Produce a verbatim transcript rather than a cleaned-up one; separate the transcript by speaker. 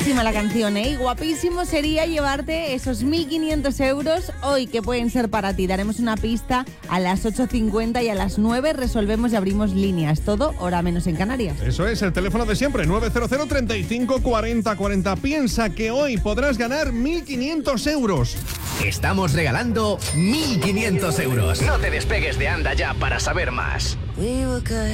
Speaker 1: guapísima la canción, ¿eh? Y guapísimo sería llevarte esos mil quinientos euros hoy que pueden ser para ti. Daremos una pista a las ocho cincuenta y a las nueve resolvemos y abrimos líneas. Todo hora menos en Canarias.
Speaker 2: Eso es, el teléfono de siempre, nueve cero cero, treinta y cinco, cuarenta, cuarenta. Piensa que hoy podrás ganar mil quinientos euros.
Speaker 3: Estamos regalando mil quinientos euros. No te despegues de Anda Ya para saber más.
Speaker 4: We were good.